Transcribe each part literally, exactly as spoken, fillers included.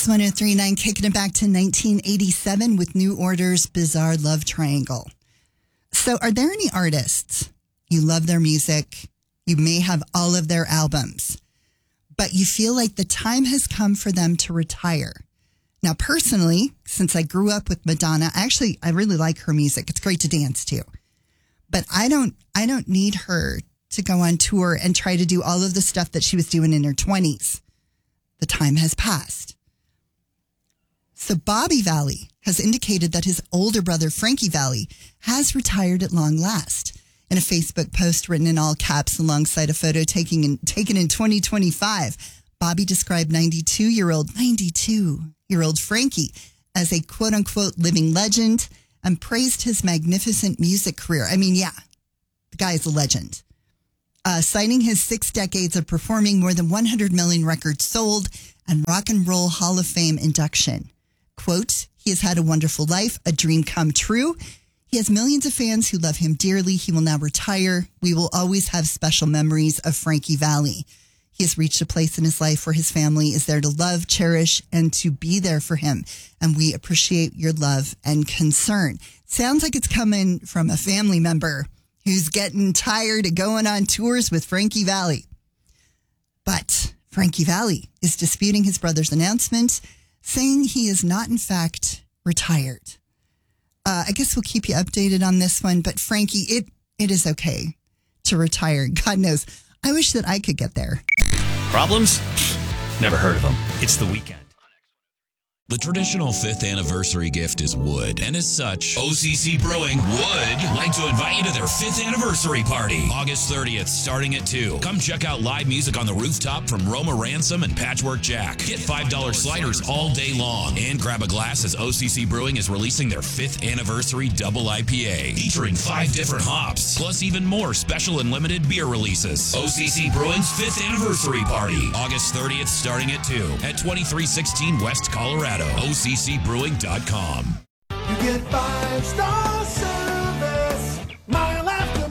one oh three point nine, kicking it back to nineteen eighty-seven with New Order's Bizarre Love Triangle. So are there any artists, you love their music, you may have all of their albums, but you feel like the time has come for them to retire? Now, personally, since I grew up with Madonna, actually, I really like her music. It's great to dance to. But I don't, I don't need her to go on tour and try to do all of the stuff that she was doing in her twenties. The time has passed. So Bobby Valli has indicated that his older brother, Frankie Valli, has retired at long last. In a Facebook post written in all caps alongside a photo taken in, taken in twenty twenty-five, Bobby described ninety-two-year-old, ninety-two-year-old Frankie as a quote-unquote living legend and praised his magnificent music career. I mean, yeah, the guy is a legend. Uh, citing his six decades of performing, more than one hundred million records sold, and Rock and Roll Hall of Fame induction. Quote, he has had a wonderful life, a dream come true. He has millions of fans who love him dearly. He will now retire. We will always have special memories of Frankie Valli. He has reached a place in his life where his family is there to love, cherish, and to be there for him. And we appreciate your love and concern. Sounds like it's coming from a family member who's getting tired of going on tours with Frankie Valli. But Frankie Valli is disputing his brother's announcement, saying he is not, in fact, retired. Uh, I guess we'll keep you updated on this one, but Frankie, it it is okay to retire. God knows. I wish that I could get there. Problems? Never heard of them. It's The Weeknd. The traditional fifth anniversary gift is wood, and as such, O C C Brewing would like to invite you to their fifth anniversary party, August thirtieth, starting at two. Come check out live music on the rooftop from Roma Ransom and Patchwork Jack. Get five dollar sliders all day long, and grab a glass as O C C Brewing is releasing their fifth anniversary double I P A, featuring five different hops, plus even more special and limited beer releases. O C C Brewing's fifth anniversary party, August thirtieth, starting at two, at twenty-three sixteen West Colorado. O C C brewing dot com. You get five-star service, mile after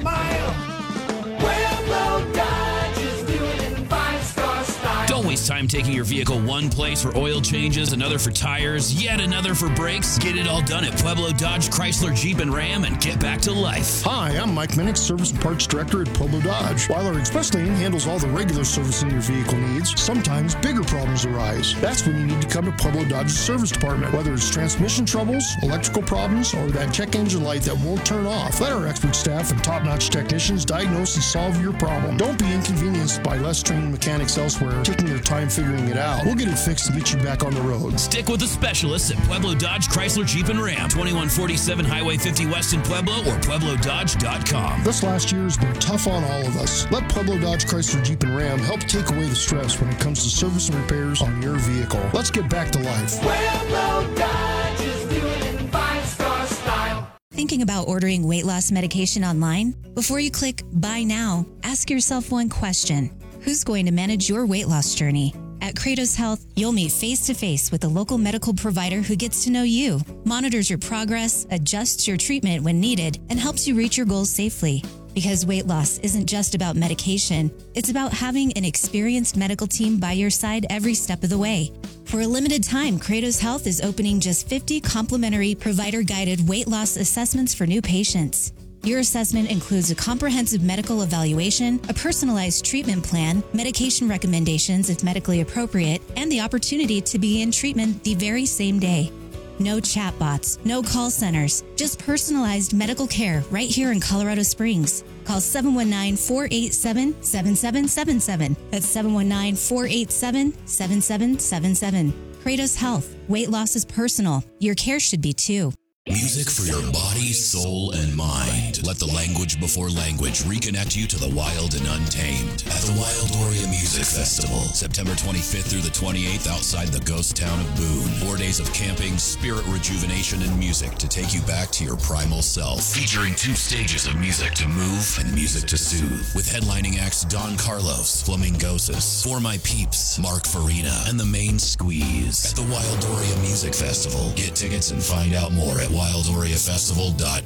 mile. Pueblo Dodge is doing it in five-star style. Don't waste time taking your vehicle one place for oil changes, another for tires, yet another for brakes. Get it all done at Pueblo Dodge, Chrysler, Jeep, and Ram and get back to life. Hi, I'm Mike Minnick, Service and Parts Director at Pueblo Dodge. While our express lane handles all the regular servicing your vehicle needs, sometimes bigger problems arise. That's when you need to come to Pueblo Dodge's service department. Whether it's transmission troubles, electrical problems, or that check engine light that won't turn off, let our expert staff and top-notch technicians diagnose and solve your problem. Don't be inconvenienced by less trained mechanics elsewhere taking their time figuring it out. We'll get it fixed and get you back on the road. Stick with the specialists at Pueblo Dodge, Chrysler, Jeep, and Ram. twenty-one forty-seven Highway fifty West in Pueblo or Pueblo Dodge dot com. This last year has been tough on all of us. Let Pueblo Dodge, Chrysler, Jeep, and Ram help take away the stress when it comes to service and repairs on your vehicle. Let's get back to life. Pueblo Dodge is doing it in five-star style. Thinking about ordering weight loss medication online? Before you click Buy Now, ask yourself one question. Who's going to manage your weight loss journey? At Kratos Health, you'll meet face-to-face with a local medical provider who gets to know you, monitors your progress, adjusts your treatment when needed, and helps you reach your goals safely. Because weight loss isn't just about medication, it's about having an experienced medical team by your side every step of the way. For a limited time, Kratos Health is opening just fifty complimentary provider-guided weight loss assessments for new patients. Your assessment includes a comprehensive medical evaluation, a personalized treatment plan, medication recommendations if medically appropriate, and the opportunity to begin treatment the very same day. No chatbots, no call centers, just personalized medical care right here in Colorado Springs. Call seven one nine, four eight seven, seven seven seven seven. That's seven one nine, four eight seven, seven seven seven seven. Kratos Health. Weight loss is personal. Your care should be too. Music for your body, soul, and mind. Let the language before language reconnect you to the wild and untamed at the Wildoria Music Festival, September twenty-fifth through the twenty-eighth outside the ghost town of Boone. Four days of camping, spirit rejuvenation, and music to take you back to your primal self. Featuring two stages of music to move and music to soothe. With headlining acts Don Carlos, Flamingosis, For My Peeps, Mark Farina, and The Main Squeeze. At the Wildoria Music Festival. Get tickets and find out more at wildoria festival dot